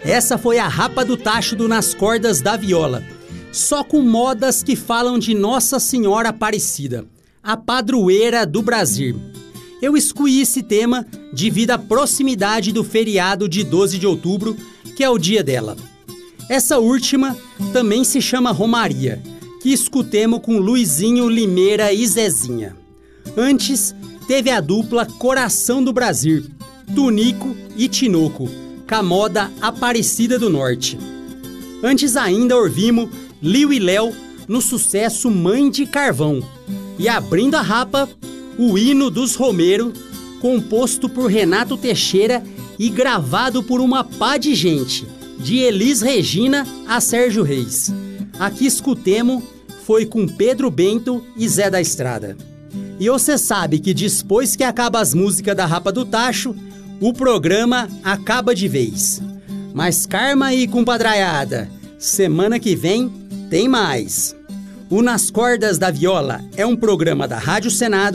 Essa foi a Rapa do Tacho do Nas Cordas da Viola. Só com modas que falam de Nossa Senhora Aparecida, a padroeira do Brasil. Eu escolhi esse tema devido à proximidade do feriado de 12 de outubro, que é o dia dela. Essa última também se chama Romaria, que escutemos com Luizinho, Limeira e Zezinha. Antes, teve a dupla Coração do Brasil, Tunico e Tinoco, com a moda Aparecida do Norte. Antes ainda ouvimos Liu e Léo no sucesso Mãe de Carvão. E abrindo a rapa, o hino dos Romero, composto por Renato Teixeira e gravado por uma pá de gente, de Elis Regina a Sérgio Reis. Aqui escutemos foi com Pedro Bento e Zé da Estrada. E você sabe que depois que acaba as músicas da Rapa do Tacho, o programa acaba de vez. Mas calma aí, compadraiada, semana que vem tem mais. O Nas Cordas da Viola é um programa da Rádio Senado